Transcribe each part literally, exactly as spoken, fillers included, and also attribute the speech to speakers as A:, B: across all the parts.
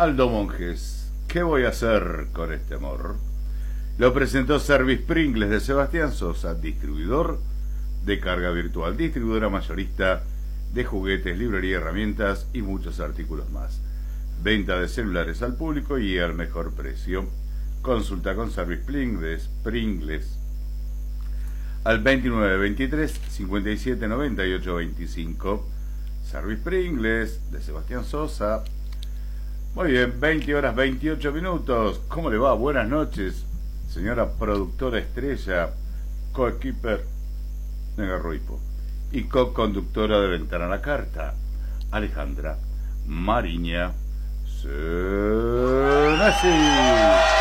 A: Aldo Monjes, ¿qué voy a hacer con este amor? Lo presentó Service Pringles de Sebastián Sosa, distribuidor de carga virtual, distribuidora mayorista de juguetes, librería, herramientas y muchos artículos más. Venta de celulares al público y al mejor precio. Consulta con Service Pringles, Pringles al veintinueve veintitrés cincuenta y siete noventa y ocho veinticinco. Service Pringles de Sebastián Sosa. Muy bien, veinte horas veintiocho minutos. ¿Cómo le va? Buenas noches, señora productora estrella, coequiper Nega Ruipo y co-conductora de Ventana a la Carta, Alejandra Mariña Senasi.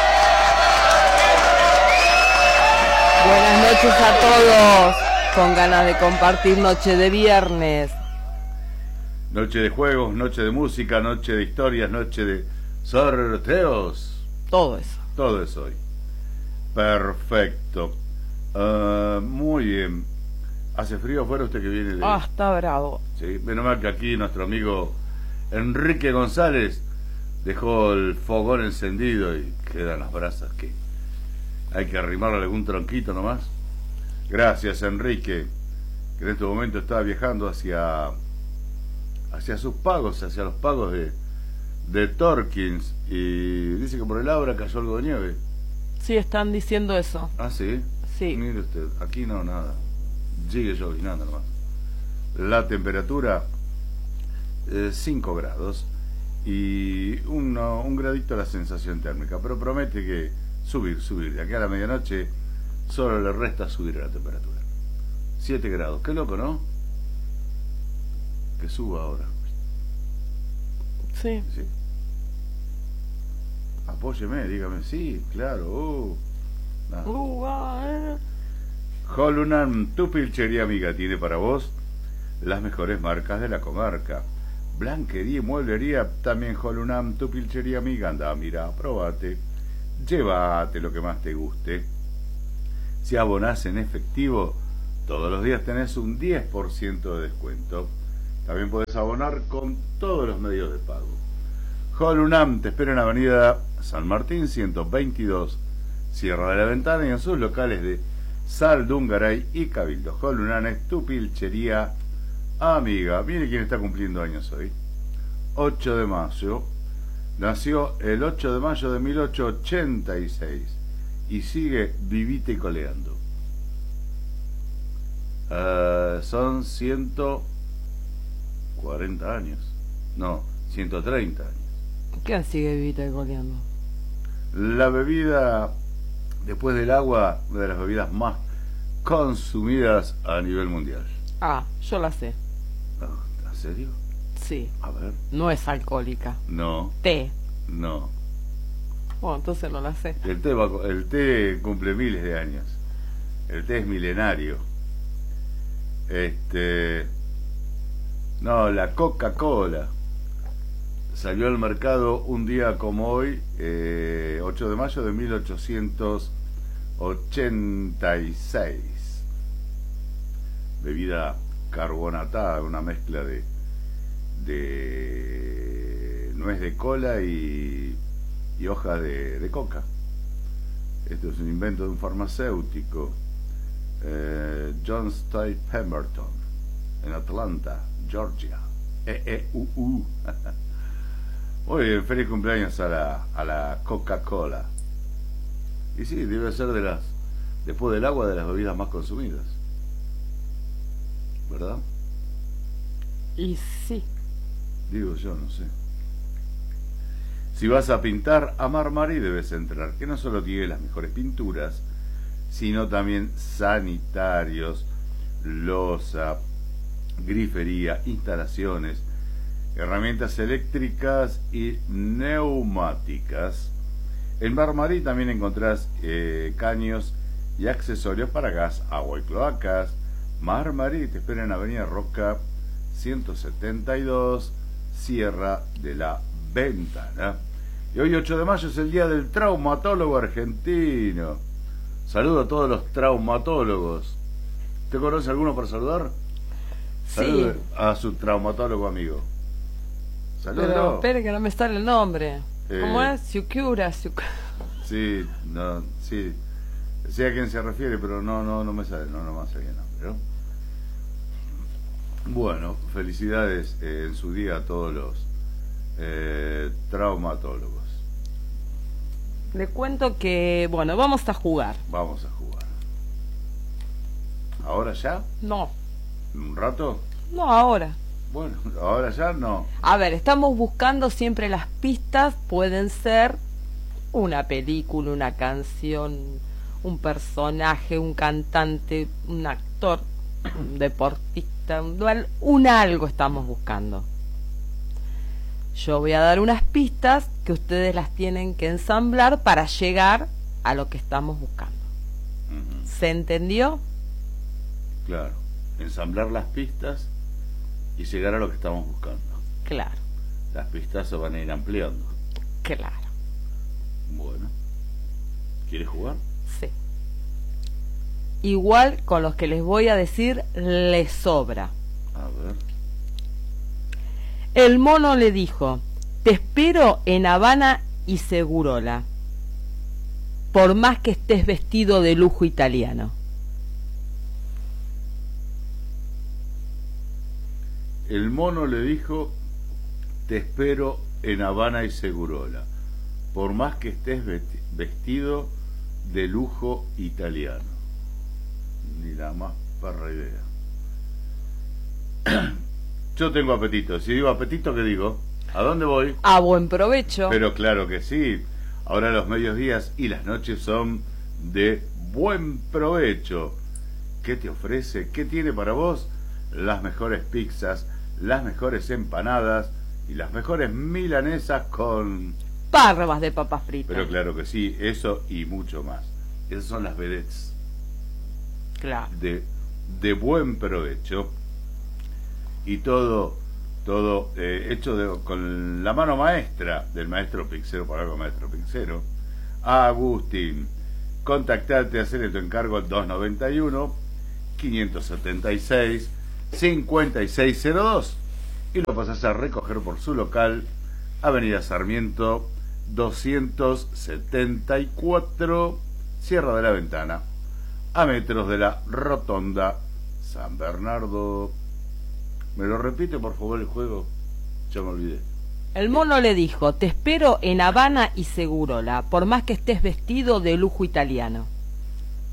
B: Buenas noches a todos, con ganas de compartir noche de viernes.
A: Noche de juegos, noche de música, noche de historias, noche de sorteos.
B: Todo eso.
A: Todo eso hoy. Perfecto. Uh, muy bien. ¿Hace frío afuera usted que viene de...?
B: Ah, está bravo.
A: Sí, menos mal que aquí nuestro amigo Enrique González dejó el fogón encendido y quedan las brasas que hay que arrimarle algún tronquito nomás. Gracias, Enrique, que en este momento está viajando hacia hacia sus pagos, hacia los pagos de de Torkins, y dice que por el Abra cayó algo de nieve.
B: Sí, están diciendo eso.
A: Ah, sí.
B: Sí.
A: Mire usted, aquí no nada. Sigue llovinando nomás. La temperatura cinco grados y uno, un gradito la sensación térmica, pero promete que subir, subir. De aquí a la medianoche solo le resta subir la temperatura. siete grados. Qué loco, ¿no? Que suba ahora.
B: Sí.
A: Sí. Apóyeme, dígame, sí, claro. Uh, nada.
B: Uh, ah, eh.
A: Holunan, tu pilchería amiga, tiene para vos las mejores marcas de la comarca. Blanquería y mueblería, también Holunan, tu pilchería amiga. Anda, mira, probate. Llévate lo que más te guste. Si abonás en efectivo, todos los días tenés un diez por ciento de descuento. También podés abonar con todos los medios de pago. Holunan te espera en la avenida San Martín ciento veintidós, Sierra de la Ventana, y en sus locales de Saldungaray y Cabildo. Holunan es tu pilchería amiga. Mire quién está cumpliendo años hoy. ocho de mayo. Nació el ocho de mayo de mil ochocientos ochenta y seis y sigue vivita y coleando. Uh, son ciento cuarenta años. No, ciento treinta años.
B: ¿Quién sigue vivita y coleando?
A: La bebida, después del agua, una de las bebidas más consumidas a nivel mundial.
B: Ah, yo la sé.
A: ¿En serio?
B: Sí.
A: A ver.
B: No es alcohólica.
A: No.
B: Té.
A: No.
B: Bueno, entonces no la sé.
A: El té, va, el té cumple miles de años. El té es milenario. Este... No, la Coca-Cola salió al mercado un día como hoy, eh, ocho de mayo de mil ochocientos ochenta y seis. Bebida carbonatada, una mezcla de de nuez de cola y, y hojas de, de coca. Esto es un invento de un farmacéutico, eh, John State Pemberton, en Atlanta, Georgia. E E U U. Muy bien, feliz cumpleaños a la, a la Coca-Cola. Y sí, debe ser de las, después del agua, de las bebidas más consumidas, ¿verdad?
B: Y sí.
A: Digo yo, no sé. Si vas a pintar, a Marmari debes entrar, que no solo tiene las mejores pinturas, sino también sanitarios, loza, grifería, instalaciones, herramientas eléctricas y neumáticas. En Marmari también encontrás eh, caños y accesorios para gas, agua y cloacas. Marmari te espera en Avenida Roca ciento setenta y dos, Sierra de la Ventana. Y hoy ocho de mayo es el día del traumatólogo argentino. Saludo a todos los traumatólogos. ¿Te conoce alguno para saludar? Salude
B: Sí.
A: a su traumatólogo amigo. Salúdalo.
B: Pero espere que no me sale el nombre. ¿Cómo
A: Eh,
B: es? Siukiura, Siuk-
A: Sí, no, sí. Sé a quién se refiere, pero no, no, no me sale, no, no me sale el nombre, ¿no? Bueno, felicidades eh, en su día a todos los eh, traumatólogos.
B: Le cuento que, bueno, vamos a jugar.
A: Vamos a jugar. ¿Ahora ya?
B: No,
A: ¿Un rato?
B: no ahora.
A: Bueno, ahora ya no.
B: A ver, estamos buscando siempre las pistas, pueden ser una película, una canción, un personaje, un cantante, un actor, un deportista, un, dual- un algo estamos buscando. Yo voy a dar unas pistas que ustedes las tienen que ensamblar para llegar a lo que estamos buscando.
A: Ujú.
B: ¿Se entendió?
A: Claro. Ensamblar las pistas y llegar a lo que estamos buscando.
B: Claro,
A: Las pistas se van a ir ampliando.
B: claro,
A: Bueno. ¿Quieres jugar?
B: sí. Igual con los que les voy a decir, les sobra.
A: A ver.
B: El mono le dijo: te espero en Habana y Segurola, por más que estés vestido de lujo italiano.
A: El mono le dijo: te espero en Habana y Segurola, por más que estés vesti- vestido de lujo italiano. Ni la más perra idea. Yo tengo apetito. Si digo apetito, ¿qué digo? ¿A dónde voy?
B: A buen provecho.
A: Pero claro que sí. Ahora los mediodías y las noches son de buen provecho. ¿Qué te ofrece? ¿Qué tiene para vos? Las mejores pizzas, las mejores empanadas y las mejores milanesas con...
B: Parvas de papas fritas.
A: Pero claro que sí, eso y mucho más. Esas son las vedettes
B: Claro.
A: de, de buen provecho. Y todo, todo eh, hecho de, con la mano maestra del maestro Pixero, por algo maestro Pixero. Agustín, contactate, hacerle tu encargo al dos noventa y uno, quinientos setenta y seis, cincuenta y seis cero dos y lo pasas a recoger por su local, Avenida Sarmiento doscientos setenta y cuatro, Sierra de la Ventana, a metros de la Rotonda San Bernardo. ¿Me lo repite por favor el juego? Ya me olvidé.
B: El mono le dijo: te espero en Habana y Segurola, por más que estés vestido de lujo italiano.